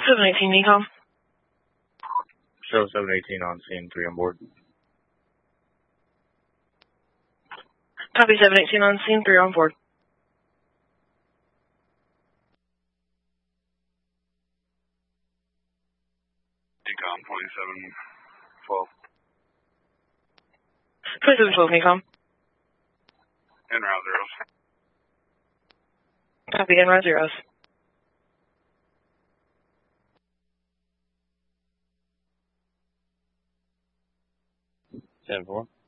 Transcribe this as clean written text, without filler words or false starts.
718 Ecom. Show 718 on scene, 3 on board. Copy 718 on scene, 3 on board. Ecom 2712. 2712 Ecom. En route zeros. Copy, en route zeros. Ten four.